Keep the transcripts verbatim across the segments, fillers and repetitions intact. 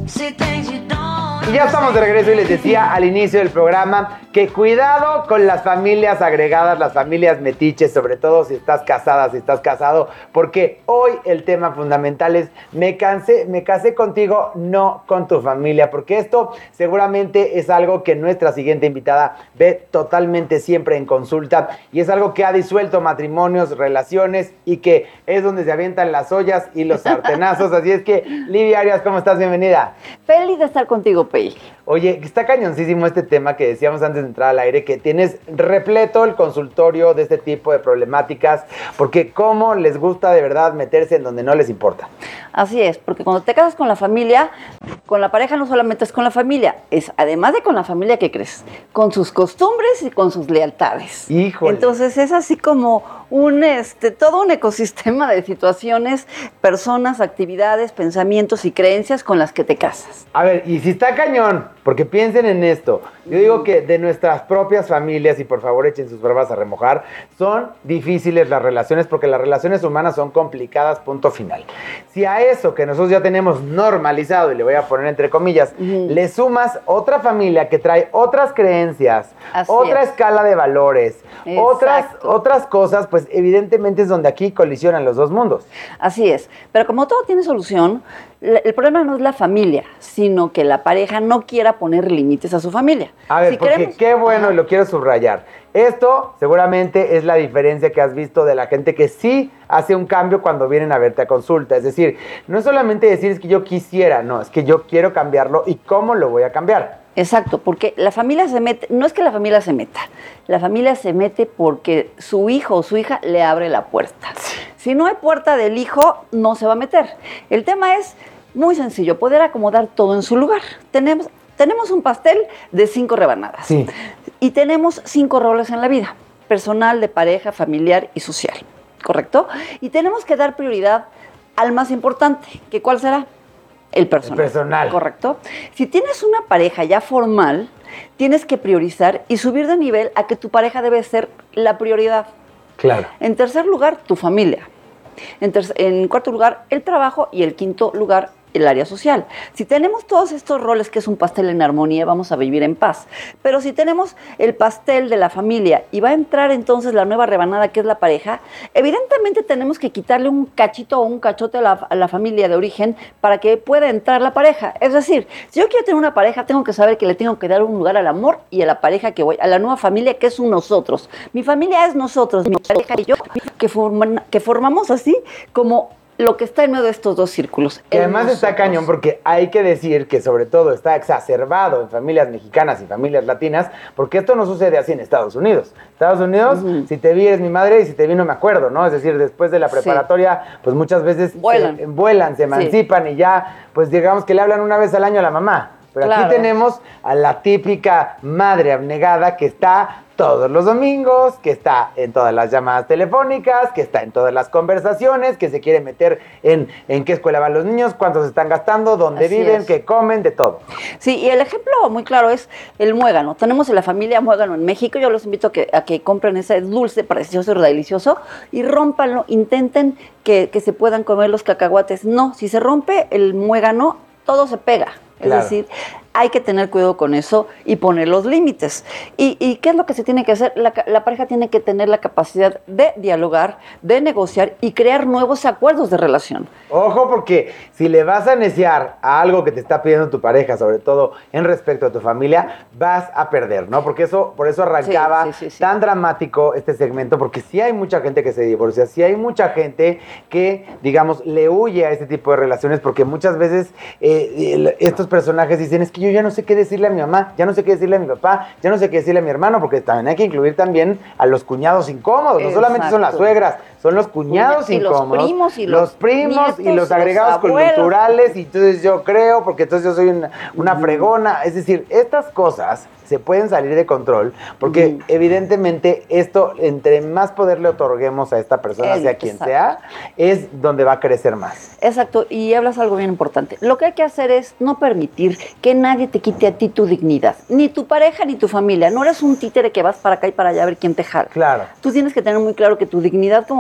Y ya estamos de regreso y les decía al inicio del programa que cuidado con las familias agregadas, las familias metiches, sobre todo si estás casada, si estás casado, porque hoy el tema fundamental es me cansé, me casé contigo, no con tu familia, porque esto seguramente es algo que nuestra siguiente invitada ve totalmente siempre en consulta y es algo que ha disuelto matrimonios, relaciones y que es donde se avientan las ollas y los sartenazos. Así es que, Livia Arias, ¿cómo estás? Bienvenida. Feliz de estar contigo, Pei. Oye, está cañoncísimo este tema que decíamos antes de entrar al aire, que tienes repleto el consultorio de este tipo de problemáticas, porque cómo les gusta de verdad meterse en donde no les importa. Así es, porque cuando te casas con la familia, con la pareja no solamente es con la familia, es además de con la familia que crees, con sus costumbres y con sus lealtades. Híjole. Entonces es así como un, este, todo un ecosistema de situaciones, personas, actividades, pensamientos y creencias con las que te casas. A ver, y si está cañón, porque piensen en esto, yo digo que de nuestras propias familias, y por favor echen sus barbas a remojar, son difíciles las relaciones porque las relaciones humanas son complicadas, punto final. Si a eso que nosotros ya tenemos normalizado, y le voy a poner entre comillas, uh-huh. le sumas otra familia que trae otras creencias, Así otra es. escala de valores, otras, otras cosas, pues evidentemente es donde aquí colisionan los dos mundos. Así es, pero como todo tiene solución, el problema no es la familia, sino que la pareja no quiera poner límites a su familia. A ver, si porque queremos... qué bueno, Ajá. y lo quiero subrayar. Esto seguramente es la diferencia que has visto de la gente que sí hace un cambio cuando vienen a verte a consulta. Es decir, no es solamente decir es que yo quisiera, no, es que yo quiero cambiarlo y cómo lo voy a cambiar. Exacto, porque la familia se mete, no es que la familia se meta, la familia se mete porque su hijo o su hija le abre la puerta. Si no hay puerta del hijo, no se va a meter. El tema es muy sencillo, poder acomodar todo en su lugar. Tenemos, tenemos un pastel de cinco rebanadas. Sí. Y tenemos cinco roles en la vida, personal, de pareja, familiar y social, ¿correcto? Y tenemos que dar prioridad al más importante, que ¿cuál será? El personal. El personal. Correcto. Si tienes una pareja ya formal, tienes que priorizar y subir de nivel a que tu pareja debe ser la prioridad. Claro. En tercer lugar, tu familia. En, ter- en cuarto lugar, el trabajo. Y en quinto lugar, el área social. Si tenemos todos estos roles, que es un pastel en armonía, vamos a vivir en paz. Pero si tenemos el pastel de la familia y va a entrar entonces la nueva rebanada, que es la pareja, evidentemente tenemos que quitarle un cachito o un cachote a la, a la familia de origen para que pueda entrar la pareja. Es decir, si yo quiero tener una pareja, tengo que saber que le tengo que dar un lugar al amor y a la pareja que voy, a la nueva familia, que es un nosotros. Mi familia es nosotros, mi pareja y yo, que, forman, que formamos así como lo que está en medio de estos dos círculos. Que además nosotros. Está cañón porque hay que decir que sobre todo está exacerbado en familias mexicanas y familias latinas, porque esto no sucede así en Estados Unidos. Estados Unidos, uh-huh. si te vi eres mi madre y si te vi no me acuerdo, ¿no? Es decir, después de la preparatoria, sí. pues muchas veces vuelan, se, vuelan, se emancipan sí. y ya, pues digamos que le hablan una vez al año a la mamá. Pero claro. aquí tenemos a la típica madre abnegada que está todos los domingos, que está en todas las llamadas telefónicas, que está en todas las conversaciones, que se quiere meter en, en qué escuela van los niños, cuántos están gastando, dónde Así viven, es. qué comen, de todo. Sí, y el ejemplo muy claro es el muégano. Tenemos en la familia muégano en México. Yo los invito a que, a que compren ese dulce precioso y delicioso y rómpanlo, intenten que, que se puedan comer los cacahuates. No, si se rompe el muégano, todo se pega. Es claro. decir, hay que tener cuidado con eso y poner los límites. ¿Y, y qué es lo que se tiene que hacer? La, la pareja tiene que tener la capacidad de dialogar, de negociar y crear nuevos acuerdos de relación. Ojo, porque si le vas a neciar a algo que te está pidiendo tu pareja, sobre todo en respecto a tu familia, vas a perder, ¿no? Porque eso, por eso arrancaba sí, sí, sí, sí. tan dramático este segmento, porque sí hay mucha gente que se divorcia, sí hay mucha gente que, digamos, le huye a este tipo de relaciones, porque muchas veces eh, estos personajes dicen, es que yo ya no sé qué decirle a mi mamá, ya no sé qué decirle a mi papá, ya no sé qué decirle a mi hermano, porque también hay que incluir también a los cuñados incómodos. Exacto. No solamente son las suegras, son los cuñados y incómodos, los primos y los, los primos nietos, y los agregados los culturales, y entonces yo creo, porque entonces yo soy una, una uh-huh. fregona. Es decir, estas cosas se pueden salir de control, porque uh-huh. evidentemente esto, entre más poder le otorguemos a esta persona, El, sea quien exacto. sea, es donde va a crecer más. Exacto, y hablas algo bien importante. Lo que hay que hacer es no permitir que nadie te quite a ti tu dignidad, ni tu pareja ni tu familia. No eres un títere que vas para acá y para allá a ver quién te jala. Claro. Tú tienes que tener muy claro que tu dignidad como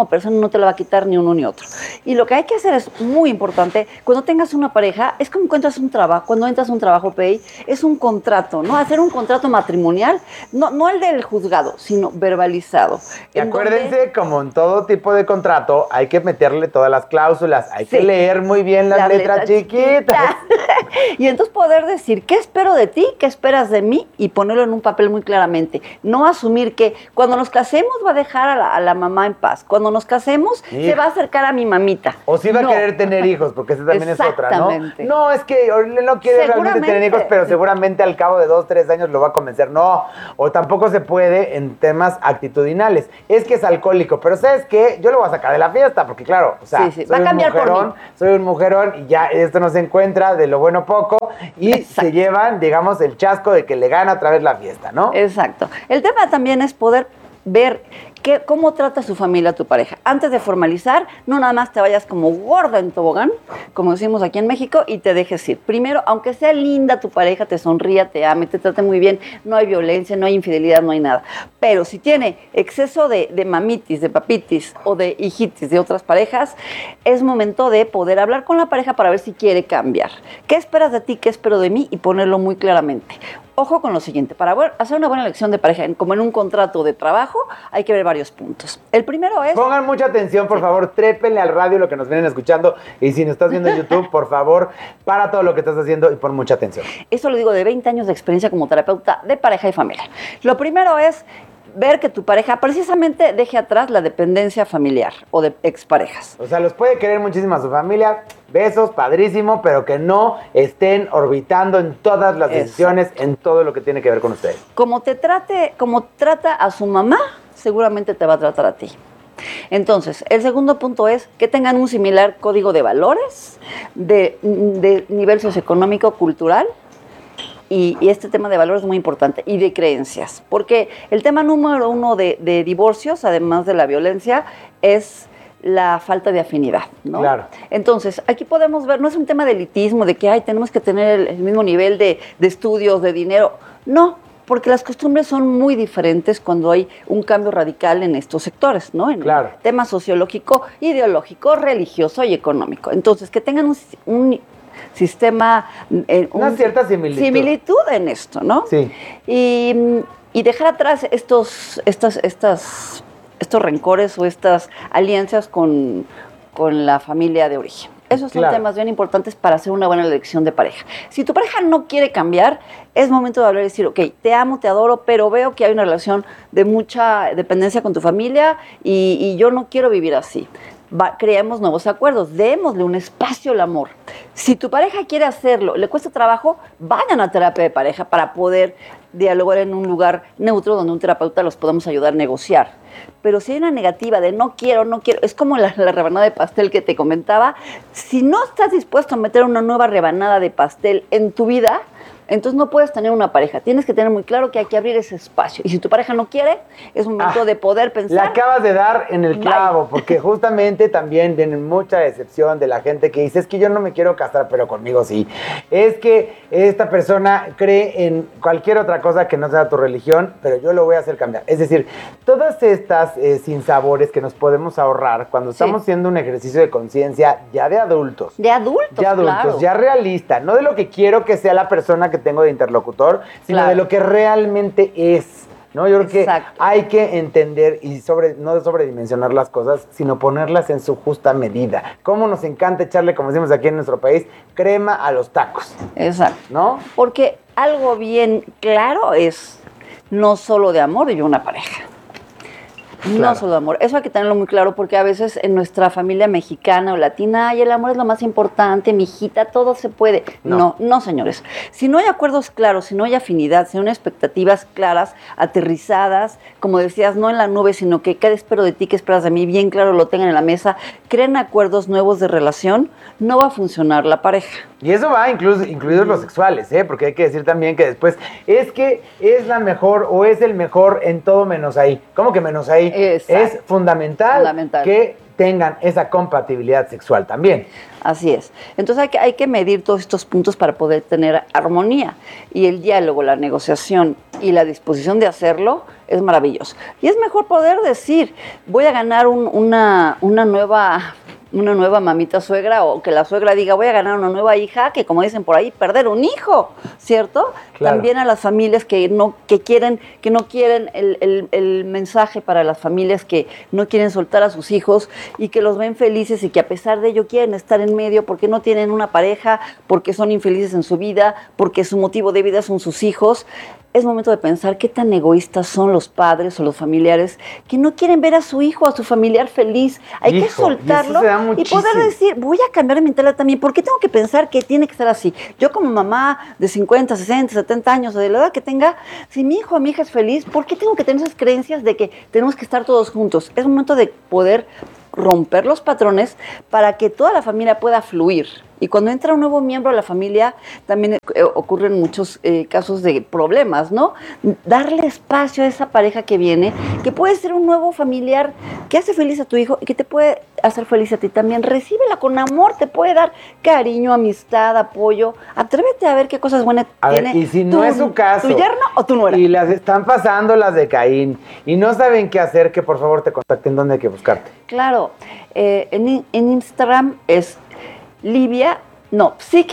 persona no te la va a quitar ni uno ni otro. Y lo que hay que hacer es muy importante, cuando tengas una pareja, es como encuentras un trabajo, cuando entras a un trabajo, Pei, es un contrato, ¿no? Hacer un contrato matrimonial, no, no el del juzgado, sino verbalizado. Y acuérdense, donde, como en todo tipo de contrato, hay que meterle todas las cláusulas, hay sí, que leer muy bien las, las letras, letras chiquitas. chiquitas. Y entonces poder decir, ¿qué espero de ti? ¿Qué esperas de mí? Y ponerlo en un papel muy claramente. No asumir que cuando nos casemos va a dejar a la, a la mamá en paz. Cuando nos casemos Hijo. se va a acercar a mi mamita. O sí va no. a querer tener hijos, porque esa también es otra, ¿no? No, es que no quiere realmente tener hijos, pero seguramente al cabo de dos, tres años lo va a convencer. No, o tampoco se puede en temas actitudinales. Es que es alcohólico, pero ¿sabes qué? Yo lo voy a sacar de la fiesta, porque claro, o sea, sí, sí. Va a cambiar mujerón, por mí. Soy un mujerón y ya esto no se encuentra de lo bueno poco y Exacto. se llevan, digamos, el chasco de que le gana otra vez la fiesta, ¿no? Exacto. El tema también es poder ver que, cómo trata su familia a tu pareja. Antes de formalizar, no nada más te vayas como gorda en tobogán, como decimos aquí en México, y te dejes ir. Primero, aunque sea linda tu pareja, te sonría, te ame, te trate muy bien, no hay violencia, no hay infidelidad, no hay nada. Pero si tiene exceso de, de mamitis, de papitis o de hijitis de otras parejas, es momento de poder hablar con la pareja para ver si quiere cambiar. ¿Qué esperas de ti? ¿Qué espero de mí? Y ponerlo muy claramente. Ojo con lo siguiente, para hacer una buena elección de pareja, como en un contrato de trabajo, hay que ver varios puntos. El primero es... Pongan mucha atención, por favor, trépenle al radio lo que nos vienen escuchando, y si nos estás viendo en YouTube, por favor, para todo lo que estás haciendo y pon mucha atención. Eso lo digo de veinte años de experiencia como terapeuta de pareja y familia. Lo primero es ver que tu pareja precisamente deje atrás la dependencia familiar o de exparejas. O sea, los puede querer muchísimo a su familia, besos, padrísimo, pero que no estén orbitando en todas las decisiones, Exacto. en todo lo que tiene que ver con ustedes. Como te trate, como trata a su mamá, seguramente te va a tratar a ti. Entonces, el segundo punto es que tengan un similar código de valores, de, de nivel socioeconómico, cultural. Y, y este tema de valores es muy importante, y de creencias, porque el tema número uno de, de divorcios, además de la violencia, es la falta de afinidad, ¿no? Claro. Entonces, aquí podemos ver, no es un tema de elitismo, de que ay, tenemos que tener el, el mismo nivel de, de estudios, de dinero, no, porque las costumbres son muy diferentes cuando hay un cambio radical en estos sectores, ¿no? En claro. el tema sociológico, ideológico, religioso y económico. Entonces, que tengan un, un sistema... Eh, Una un, cierta similitud. Similitud en esto, ¿no? Sí. Y, y dejar atrás estos, estas, estas, estos rencores o estas alianzas con, con la familia de origen. Esos son claro. temas bien importantes para hacer una buena elección de pareja. Si tu pareja no quiere cambiar, es momento de hablar y decir, ok, te amo, te adoro, pero veo que hay una relación de mucha dependencia con tu familia y, y yo no quiero vivir así. Va, creemos nuevos acuerdos, démosle un espacio al amor. Si tu pareja quiere hacerlo, le cuesta trabajo, vayan a terapia de pareja para poder dialogar en un lugar neutro donde un terapeuta los podamos ayudar a negociar. Pero si hay una negativa de no quiero, no quiero, es como la, la rebanada de pastel que te comentaba, si no estás dispuesto a meter una nueva rebanada de pastel en tu vida, entonces no puedes tener una pareja. Tienes que tener muy claro que hay que abrir ese espacio. Y si tu pareja no quiere, es momento ah, de poder pensar. La acabas de dar en el clavo, Bye. Porque justamente también tienen mucha decepción de la gente que dice, es que yo no me quiero casar, pero conmigo sí. Es que esta persona cree en cualquier otra cosa que no sea tu religión, pero yo lo voy a hacer cambiar. Es decir, todas estas eh, sinsabores que nos podemos ahorrar cuando estamos sí. haciendo un ejercicio de conciencia ya de adultos. De adultos, De adultos, claro. ya realista. No de lo que quiero que sea la persona que tengo de interlocutor, sino claro. de lo que realmente es, ¿no? Yo creo Exacto. que hay que entender y sobre, no sobredimensionar las cosas, sino ponerlas en su justa medida. Cómo nos encanta echarle, como decimos aquí en nuestro país, crema a los tacos. Exacto. ¿No? Porque algo bien claro es no solo de amor y una pareja. Claro. No solo amor, eso hay que tenerlo muy claro porque a veces en nuestra familia mexicana o latina, ay, el amor es lo más importante, mijita, todo se puede. No. no, no señores. Si no hay acuerdos claros, si no hay afinidad, si no hay expectativas claras, aterrizadas, como decías, no en la nube, sino que qué espero de ti, qué esperas de mí, bien claro lo tengan en la mesa, creen acuerdos nuevos de relación, no va a funcionar la pareja. Y eso va incluso, incluidos los sexuales, ¿eh? Porque hay que decir también que después es que es la mejor o es el mejor en todo menos ahí. ¿Cómo que menos ahí? Exacto. Es fundamental, fundamental que tengan esa compatibilidad sexual también. Así es. Entonces hay que, hay que medir todos estos puntos para poder tener armonía. Y el diálogo, la negociación y la disposición de hacerlo es maravilloso. Y es mejor poder decir, voy a ganar un, una, una nueva... una nueva mamita suegra, o que la suegra diga voy a ganar una nueva hija, que como dicen por ahí, perder un hijo, ¿cierto? Claro. También a las familias que no que quieren que no quieren el, el, el mensaje para las familias que no quieren soltar a sus hijos y que los ven felices y que a pesar de ello quieren estar en medio porque no tienen una pareja, porque son infelices en su vida, porque su motivo de vida son sus hijos. Es momento de pensar qué tan egoístas son los padres o los familiares que no quieren ver a su hijo, a su familiar feliz. Hay Hijo, que soltarlo y, y poder decir, voy a cambiar mi mentalidad también. ¿Por qué tengo que pensar que tiene que ser así? Yo como mamá de cincuenta, sesenta, setenta años, o de la edad que tenga, si mi hijo o mi hija es feliz, ¿por qué tengo que tener esas creencias de que tenemos que estar todos juntos? Es momento de poder romper los patrones para que toda la familia pueda fluir. Y cuando entra un nuevo miembro a la familia, también eh, ocurren muchos eh, casos de problemas, ¿no? Darle espacio a esa pareja que viene, que puede ser un nuevo familiar que hace feliz a tu hijo y que te puede hacer feliz a ti también. Recíbela con amor, te puede dar cariño, amistad, apoyo. Atrévete a ver qué cosas buenas a tiene ver, y si no tu, es su caso, tu yerno o tu nuera. Y las están pasando las de Caín y no saben qué hacer, que por favor te contacten, ¿dónde hay que buscarte? Claro, eh, en, en Instagram es Livia, no,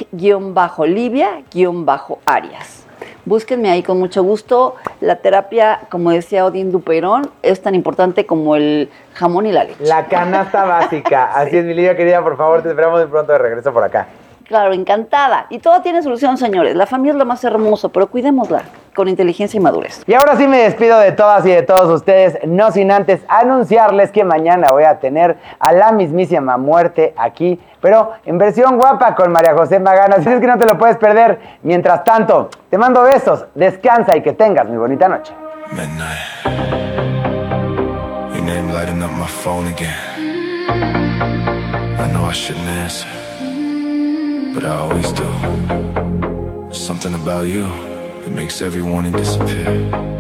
psic-Livia-Arias. Búsquenme ahí con mucho gusto. La terapia, como decía Odín Duperón, es tan importante como el jamón y la leche. La canasta básica. Así sí. Es, mi Livia querida, por favor, te esperamos muy pronto de regreso por acá. Claro, encantada. Y todo tiene solución, señores. La familia es lo más hermoso, pero cuidémosla con inteligencia y madurez. Y ahora sí me despido de todas y de todos ustedes, no sin antes anunciarles que mañana voy a tener a la mismísima muerte aquí, pero en versión guapa con María José Magana, así es que no te lo puedes perder. Mientras tanto, te mando besos, descansa y que tengas muy bonita noche. Midnight. Your name lighting up my phone again. I know I shouldn't answer, but I always do. Something about you, it makes every warning disappear.